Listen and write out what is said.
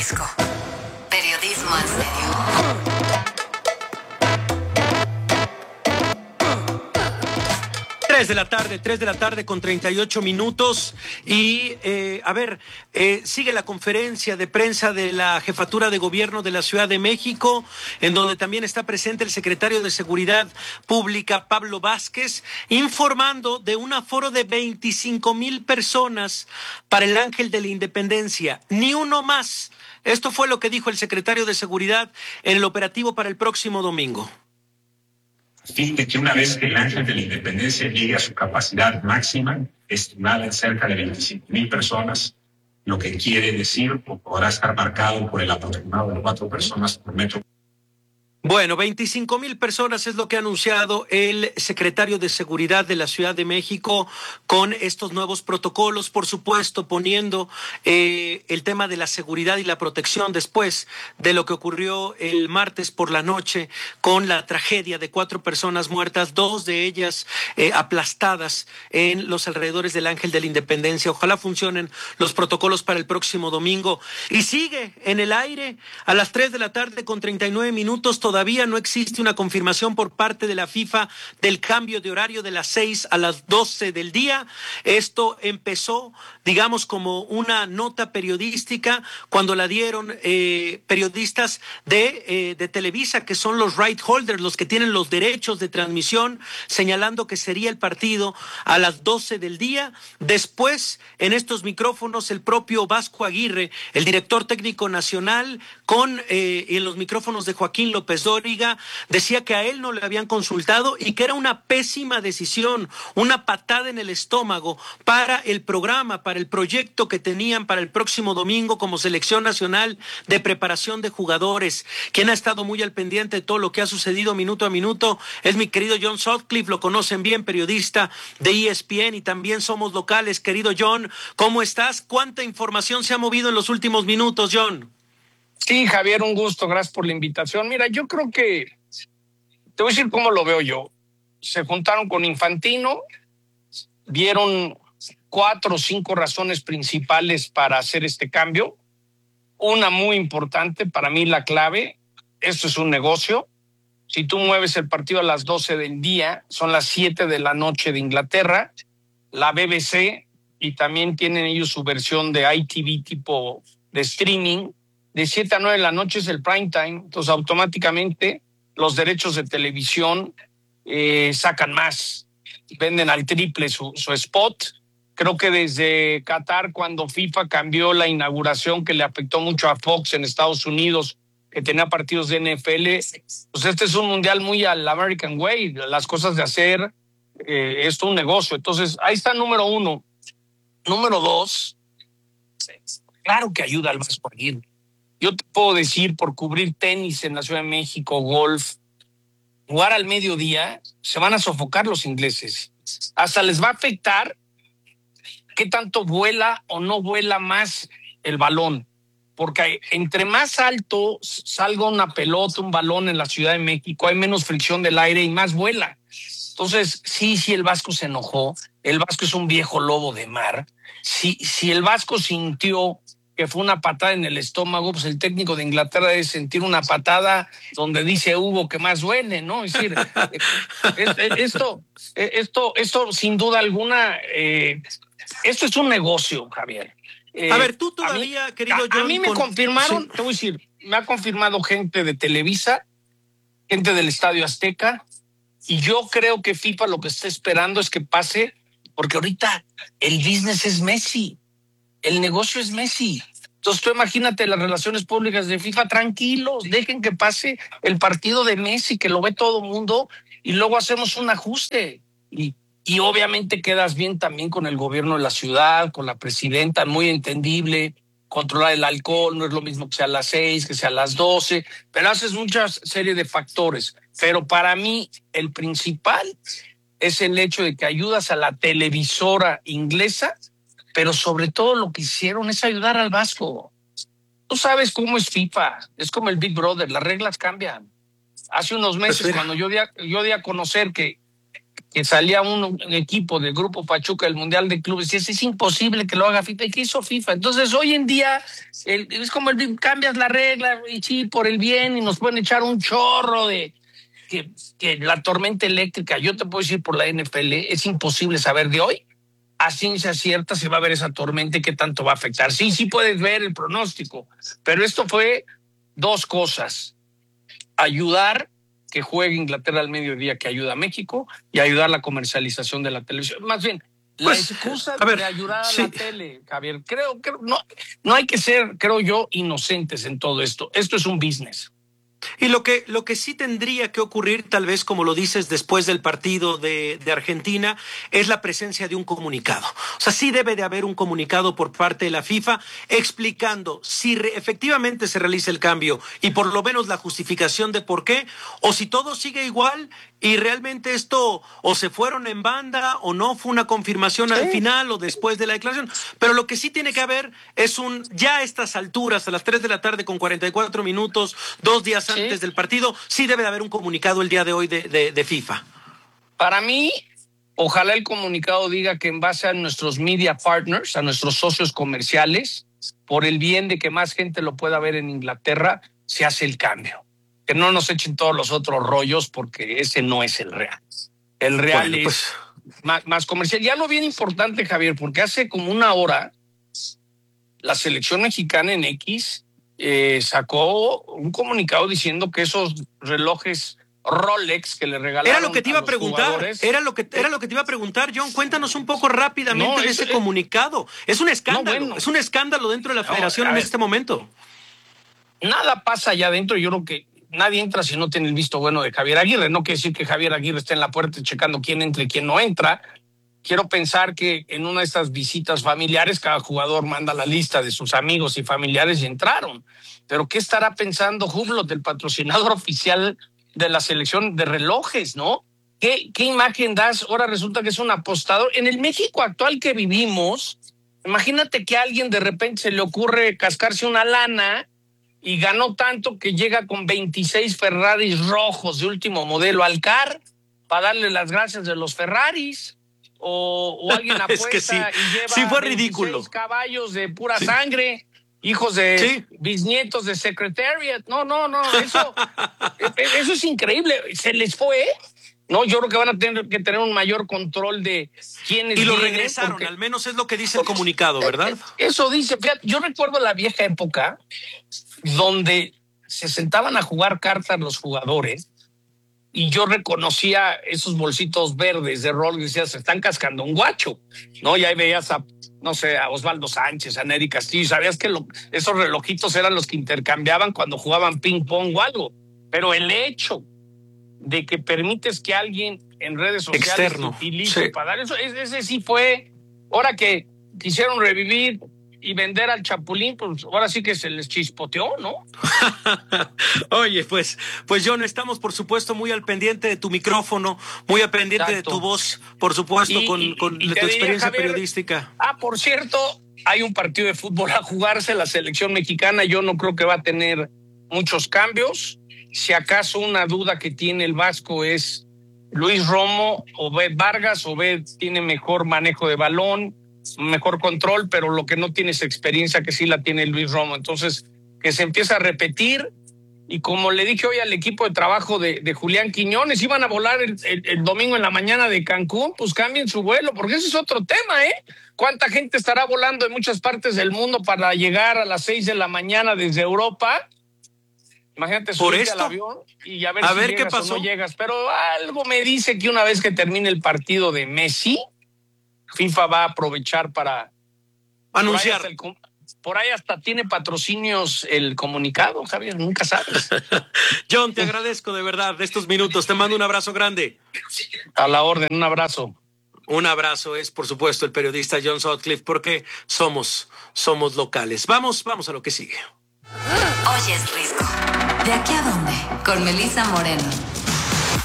fresco. Periodismo en serio. 3 de la tarde con 38 minutos. Y, sigue la conferencia de prensa de la Jefatura de Gobierno de la Ciudad de México, en donde también está presente el secretario de Seguridad Pública, Pablo Vázquez, informando de un aforo de 25,000 personas para el Ángel de la Independencia. Ni uno más. Esto fue lo que dijo el secretario de Seguridad en el operativo para el próximo domingo. A fin de que una vez que el Ángel de la Independencia llegue a su capacidad máxima, estimada en cerca de 25,000 personas, lo que quiere decir o podrá estar marcado por el aproximado de 4 personas por metro. Bueno, 25,000 personas es lo que ha anunciado el secretario de Seguridad de la Ciudad de México con estos nuevos protocolos, por supuesto, poniendo el tema de la seguridad y la protección después de lo que ocurrió el martes por la noche con la tragedia de 4 personas muertas, 2 de ellas aplastadas en los alrededores del Ángel de la Independencia. Ojalá funcionen los protocolos para el próximo domingo. Y sigue en el aire a las 3 de la tarde con 39 minutos. Todavía no existe una confirmación por parte de la FIFA del cambio de horario de las 6 a las 12 del día. Esto empezó, digamos, como una nota periodística cuando la dieron periodistas de Televisa, que son los right holders, los que tienen los derechos de transmisión, señalando que sería el partido a las 12 del día. Después, en estos micrófonos, el propio Vasco Aguirre, el director técnico nacional, en los micrófonos de Joaquín López Dóriga, decía que a él no le habían consultado y que era una pésima decisión, una patada en el estómago para el programa, para el proyecto que tenían para el próximo domingo como selección nacional de preparación de jugadores. Quien ha estado muy al pendiente de todo lo que ha sucedido minuto a minuto es mi querido John Sutcliffe, lo conocen bien, periodista de ESPN y también Somos Locales. Querido John, ¿cómo estás? ¿Cuánta información se ha movido en los últimos minutos, John? Sí, Javier, un gusto, gracias por la invitación. Mira, yo creo que, te voy a decir cómo lo veo yo. Se juntaron con Infantino, vieron 4 o 5 razones principales para hacer este cambio. Una muy importante, para mí la clave, esto es un negocio. Si tú mueves el partido a las 12 del día, son las 7 de la noche de Inglaterra, la BBC, y también tienen ellos su versión de ITV tipo de streaming, de 7 a 9 de la noche es el prime time, entonces automáticamente los derechos de televisión sacan más, venden al triple su spot. Creo que desde Qatar, cuando FIFA cambió la inauguración que le afectó mucho a Fox en Estados Unidos, que tenía partidos de NFL, pues este es un mundial muy al American Way, las cosas de hacer, esto es un negocio. Entonces ahí está número 1. Número 2, claro que ayuda al Vasco Aguirre. Yo te puedo decir, por cubrir tenis en la Ciudad de México, golf, jugar al mediodía, se van a sofocar los ingleses. Hasta les va a afectar qué tanto vuela o no vuela más el balón. Porque entre más alto salga una pelota, un balón en la Ciudad de México, hay menos fricción del aire y más vuela. Entonces, sí, el Vasco se enojó. El Vasco es un viejo lobo de mar. Si el Vasco sintió que fue una patada en el estómago, pues el técnico de Inglaterra debe sentir una patada donde dice Hugo que más duele, ¿no? Es decir, esto sin duda alguna, esto es un negocio, Javier. A ver, tú todavía, querido John... A mí me confirmaron, sí. Te voy a decir, me ha confirmado gente de Televisa, gente del Estadio Azteca, y yo creo que FIFA lo que está esperando es que pase, porque ahorita el business es Messi. El negocio es Messi. Entonces tú imagínate las relaciones públicas de FIFA, tranquilos, dejen que pase el partido de Messi, que lo ve todo el mundo, y luego hacemos un ajuste. Y obviamente quedas bien también con el gobierno de la ciudad, con la presidenta, muy entendible, controlar el alcohol, no es lo mismo que sea a las 6, que sea a las 12, pero haces mucha serie de factores. Pero para mí el principal es el hecho de que ayudas a la televisora inglesa, pero sobre todo lo que hicieron es ayudar al Vasco. Tú sabes cómo es FIFA, es como el Big Brother, las reglas cambian. Hace unos meses, cuando yo di a conocer que que salía un equipo del Grupo Pachuca del Mundial de Clubes, y es imposible que lo haga FIFA. ¿Y qué hizo FIFA? Entonces, hoy en día, es como cambias la regla, y sí, por el bien, y nos pueden echar un chorro de que la tormenta eléctrica. Yo te puedo decir por la NFL, es imposible saber de hoy a ciencia cierta si va a haber esa tormenta y qué tanto va a afectar. Sí puedes ver el pronóstico, pero esto fue dos cosas: ayudar que juegue Inglaterra al mediodía, que ayuda a México, y ayudar la comercialización de la televisión. Más bien, la excusa de ayudar a la tele, Javier, creo que no hay que ser, creo yo, inocentes en todo esto. Esto es un business. Y lo que sí tendría que ocurrir, tal vez como lo dices después del partido de Argentina, es la presencia de un comunicado. O sea, sí debe de haber un comunicado por parte de la FIFA explicando si efectivamente se realiza el cambio y por lo menos la justificación de por qué, o si todo sigue igual y realmente esto o se fueron en banda o no fue una confirmación al final o después de la declaración. Pero lo que sí tiene que haber es ya a estas alturas, a las 3 de la tarde con 44 minutos, 2 días antes del partido, sí debe de haber un comunicado el día de hoy de FIFA. Para mí, ojalá el comunicado diga que en base a nuestros media partners, a nuestros socios comerciales, por el bien de que más gente lo pueda ver en Inglaterra, se hace el cambio. Que no nos echen todos los otros rollos, porque ese no es el real. El real es más comercial. Y algo bien importante, Javier, porque hace como una hora la selección mexicana en X sacó un comunicado diciendo que esos relojes Rolex que le regalaron era lo que te iba a preguntar, era lo que te iba a preguntar, John. Cuéntanos un poco rápidamente de ese comunicado. Es un escándalo, es un escándalo dentro de la federación en este momento. Nada pasa allá adentro. Yo creo que nadie entra si no tiene el visto bueno de Javier Aguirre. No quiere decir que Javier Aguirre esté en la puerta checando quién entra y quién no entra. Quiero pensar que en una de estas visitas familiares cada jugador manda la lista de sus amigos y familiares y entraron. Pero ¿qué estará pensando Hublot, el patrocinador oficial de la selección de relojes, no? ¿Qué imagen das? Ahora resulta que es un apostador. En el México actual que vivimos, imagínate que a alguien de repente se le ocurre cascarse una lana y ganó tanto que llega con 26 Ferraris rojos de último modelo al CAR para darle las gracias de los Ferraris. O alguien apuesta es que sí, y lleva sí fue ridículo. 26 caballos de pura sangre, hijos de bisnietos de Secretariat. No, eso es increíble. Se les fue. No, yo creo que van a tener que tener un mayor control de quiénes. Y lo regresaron, al menos es lo que dice el comunicado, ¿verdad? Eso dice. Fíjate, yo recuerdo la vieja época donde se sentaban a jugar cartas los jugadores y yo reconocía esos bolsitos verdes de rol y decía, se están cascando un guacho, ¿no? Y ahí veías a Osvaldo Sánchez, a Nery Castillo, sabías que esos relojitos eran los que intercambiaban cuando jugaban ping pong o algo. Pero el hecho de que permites que alguien en redes sociales externo utilice para dar eso, ese sí fue. Ahora que quisieron revivir y vender al Chapulín, pues ahora sí que se les chispoteó, ¿no? Oye, pues John, estamos por supuesto muy al pendiente de tu micrófono, muy al pendiente de tu voz, por supuesto, con tu experiencia, Javier, periodística. Por cierto, hay un partido de fútbol a jugarse, la selección mexicana, yo no creo que va a tener muchos cambios. Si acaso una duda que tiene el Vasco es Luis Romo, Obed Vargas. Obed tiene mejor manejo de balón, mejor control, pero lo que no tiene es experiencia, que sí la tiene Luis Romo. Entonces, que se empieza a repetir. Y como le dije hoy al equipo de trabajo de Julián Quiñones, iban a volar el domingo en la mañana de Cancún, pues cambien su vuelo, porque ese es otro tema, ¿eh? ¿Cuánta gente estará volando en muchas partes del mundo para llegar a las 6 de la mañana desde Europa? Imagínate subirte al avión y a ver si llegas qué pasó o no llegas. Pero algo me dice que una vez que termine el partido de Messi, FIFA va a aprovechar para anunciar. Por ahí hasta tiene patrocinios el comunicado, Javier, nunca sabes. John, te agradezco de verdad de estos minutos. Te mando un abrazo grande. A la orden, un abrazo. Un abrazo es, por supuesto, el periodista John Sutcliffe, porque somos locales. Vamos a lo que sigue. Oye, es Risco. ¿De aquí a dónde? Con Melissa Moreno.